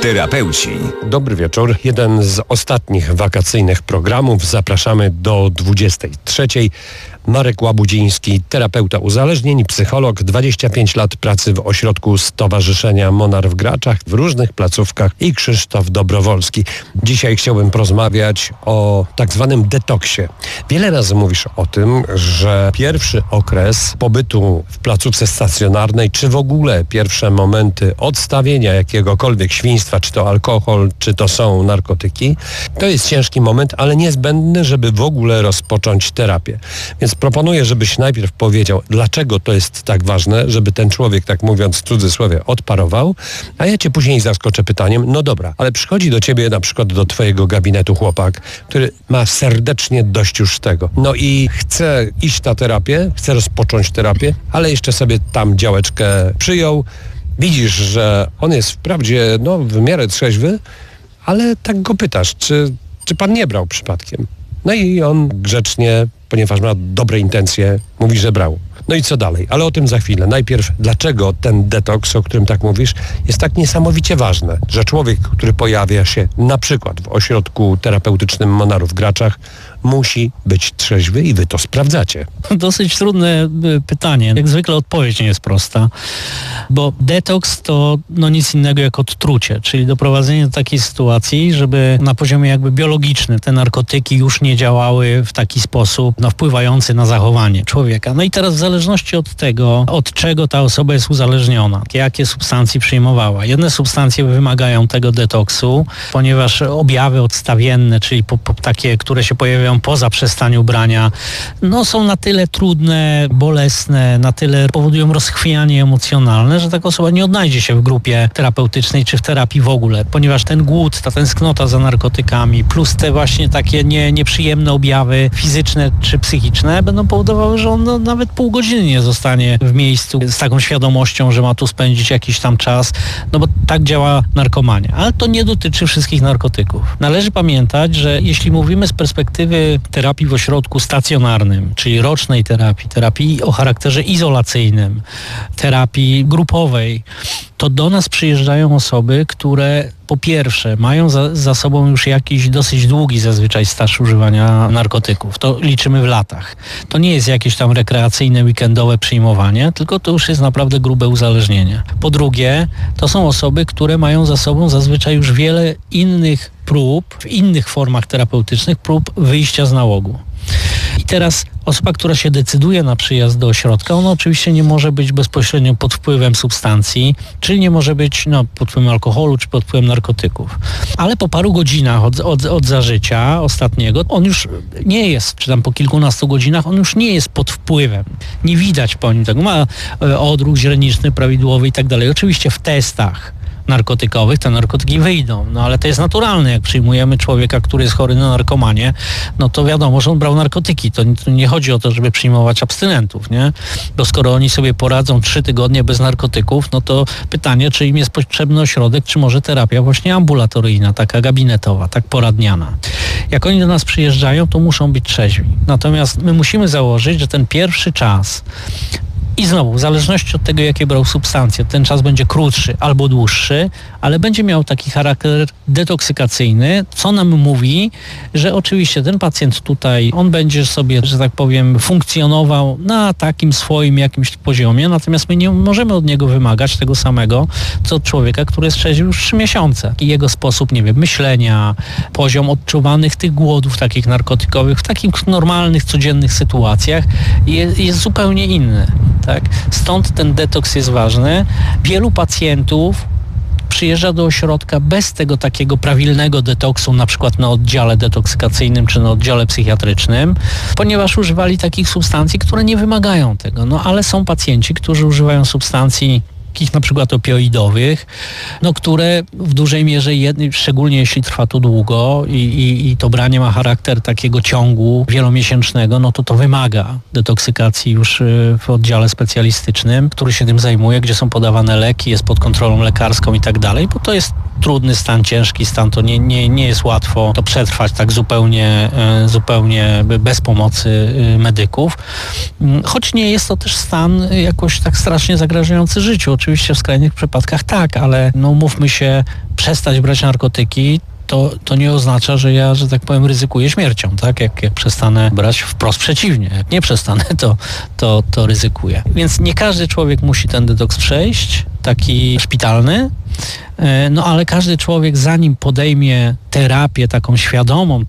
Terapeuci. Dobry wieczór. Jeden z ostatnich wakacyjnych programów. Zapraszamy do 23. Marek Łabudziński, terapeuta uzależnień, psycholog, 25 lat pracy w ośrodku Stowarzyszenia Monar w Graczach, w różnych placówkach i Krzysztof Dobrowolski. Dzisiaj chciałbym porozmawiać o tak zwanym detoksie. Wiele razy mówisz o tym, że pierwszy okres pobytu w placówce stacjonarnej, czy w ogóle pierwsze momenty odstawienia jakiegokolwiek świństwa, czy to alkohol, czy to są narkotyki, to jest ciężki moment, ale niezbędny, żeby w ogóle rozpocząć terapię. Więc proponuję, żebyś najpierw powiedział, dlaczego to jest tak ważne, żeby ten człowiek, tak mówiąc w cudzysłowie, odparował, a ja cię później zaskoczę pytaniem, no dobra, ale przychodzi do ciebie na przykład do twojego gabinetu chłopak, który ma serdecznie dość już tego. No i chce iść na terapię, chce rozpocząć terapię, ale jeszcze sobie tam działeczkę przyjął. Widzisz, że on jest wprawdzie w miarę trzeźwy, ale tak go pytasz, czy pan nie brał przypadkiem? No i on grzecznie, ponieważ ma dobre intencje, mówi, że brał. No i co dalej? Ale o tym za chwilę. Najpierw, dlaczego ten detoks, o którym tak mówisz, jest tak niesamowicie ważny, że człowiek, który pojawia się na przykład w ośrodku terapeutycznym Monaru w Graczach, musi być trzeźwy i wy to sprawdzacie. Dosyć trudne pytanie. Jak zwykle odpowiedź nie jest prosta, bo detoks to nic innego jak odtrucie, czyli doprowadzenie do takiej sytuacji, żeby na poziomie jakby biologicznym te narkotyki już nie działały w taki sposób wpływający na zachowanie człowieka. No i teraz w zależności od tego, od czego ta osoba jest uzależniona, jakie substancje przyjmowała. Jedne substancje wymagają tego detoksu, ponieważ objawy odstawienne, czyli takie, które się pojawiają po zaprzestaniu brania, są na tyle trudne, bolesne, na tyle powodują rozchwianie emocjonalne, że taka osoba nie odnajdzie się w grupie terapeutycznej czy w terapii w ogóle, ponieważ ten głód, ta tęsknota za narkotykami, plus te właśnie takie nieprzyjemne objawy fizyczne czy psychiczne będą powodowały, że on nawet pół godziny nie zostanie w miejscu z taką świadomością, że ma tu spędzić jakiś tam czas, bo tak działa narkomania. Ale to nie dotyczy wszystkich narkotyków. Należy pamiętać, że jeśli mówimy z perspektywy terapii w ośrodku stacjonarnym, czyli rocznej terapii o charakterze izolacyjnym, terapii grupowej, to do nas przyjeżdżają osoby, które po pierwsze mają za sobą już jakiś dosyć długi zazwyczaj staż używania narkotyków. To liczymy w latach. To nie jest jakieś tam rekreacyjne, weekendowe przyjmowanie, tylko to już jest naprawdę grube uzależnienie. Po drugie, to są osoby, które mają za sobą zazwyczaj już wiele innych prób, w innych formach terapeutycznych, prób wyjścia z nałogu. I teraz osoba, która się decyduje na przyjazd do ośrodka, ona oczywiście nie może być bezpośrednio pod wpływem substancji, czyli nie może być pod wpływem alkoholu czy pod wpływem narkotyków. Ale po paru godzinach od zażycia ostatniego, on już nie jest, czy tam po kilkunastu godzinach, on już nie jest pod wpływem. Nie widać po nim tego. Ma odruch źreniczny prawidłowy i tak dalej. Oczywiście w testach narkotykowych te narkotyki wyjdą, ale to jest naturalne. Jak przyjmujemy człowieka, który jest chory na narkomanię, to wiadomo, że on brał narkotyki. To nie chodzi o to, żeby przyjmować abstynentów, nie? Bo skoro oni sobie poradzą 3 tygodnie bez narkotyków, to pytanie, czy im jest potrzebny ośrodek, czy może terapia właśnie ambulatoryjna, taka gabinetowa, tak poradniana. Jak oni do nas przyjeżdżają, to muszą być trzeźwi. Natomiast my musimy założyć, że ten pierwszy czas i znowu, w zależności od tego, jakie brał substancje, ten czas będzie krótszy albo dłuższy, ale będzie miał taki charakter detoksykacyjny, co nam mówi, że oczywiście ten pacjent tutaj, on będzie sobie, że tak powiem, funkcjonował na takim swoim jakimś poziomie, natomiast my nie możemy od niego wymagać tego samego, co od człowieka, który jest trzeźwy już 3 miesiące. I jego sposób, myślenia, poziom odczuwanych tych głodów takich narkotykowych w takich normalnych, codziennych sytuacjach jest zupełnie inny. Tak? Stąd ten detoks jest ważny. Wielu pacjentów przyjeżdża do ośrodka bez tego takiego prawilnego detoksu, na przykład na oddziale detoksykacyjnym czy na oddziale psychiatrycznym, ponieważ używali takich substancji, które nie wymagają tego. Ale są pacjenci, którzy używają substancji takich na przykład opioidowych, które w dużej mierze, szczególnie jeśli trwa to długo i to branie ma charakter takiego ciągu wielomiesięcznego, to wymaga detoksykacji już w oddziale specjalistycznym, który się tym zajmuje, gdzie są podawane leki, jest pod kontrolą lekarską i tak dalej, bo to jest trudny stan, ciężki stan, to nie jest łatwo to przetrwać tak zupełnie bez pomocy medyków, choć nie jest to też stan jakoś tak strasznie zagrażający życiu. Oczywiście w skrajnych przypadkach tak, ale mówmy się, przestać brać narkotyki, to nie oznacza, że ja, że tak powiem, ryzykuję śmiercią, tak? Jak przestanę brać, wprost przeciwnie. Jak nie przestanę, to ryzykuję. Więc nie każdy człowiek musi ten detoks przejść, taki szpitalny, no ale każdy człowiek, zanim podejmie terapię taką świadomą,